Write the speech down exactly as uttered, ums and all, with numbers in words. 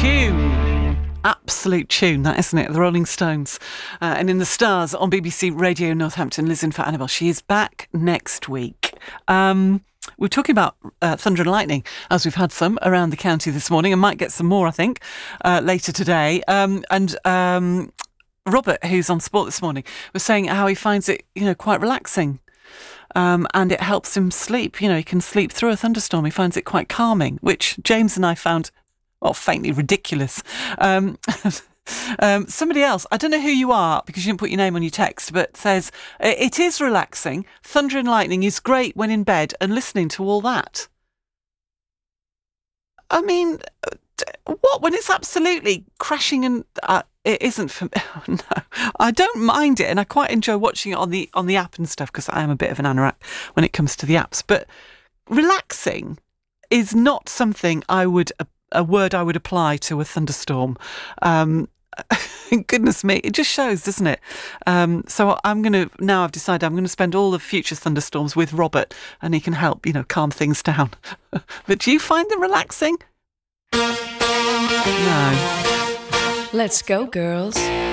tune. Absolute tune, that, isn't it? The Rolling Stones. Uh, and in the Stars on B B C Radio Northampton, Liz in for Annabelle. She is back next week. Um, we're talking about uh, thunder and lightning, as we've had some around the county this morning, and might get some more, I think, uh, later today. Um, and um, Robert, who's on Sport this morning, was saying how he finds it, you know, quite relaxing. Um, and it helps him sleep. You know, he can sleep through a thunderstorm. He finds it quite calming, which James and I found, well, faintly ridiculous. Um, um, somebody else, I don't know who you are because you didn't put your name on your text, but says, it is relaxing. Thunder and lightning is great when in bed and listening to all that. I mean, what, when it's absolutely crashing and... Uh, It isn't for me. No, I don't mind it, and I quite enjoy watching it on the on the app and stuff because I am a bit of an anorak when it comes to the apps. But relaxing is not something I would a, a word I would apply to a thunderstorm. Um, goodness me, it just shows, doesn't it? Um, so I'm going to now. I've decided I'm going to spend all the future thunderstorms with Robert, and he can help, you know, calm things down. But do you find them relaxing? No. Let's go, girls.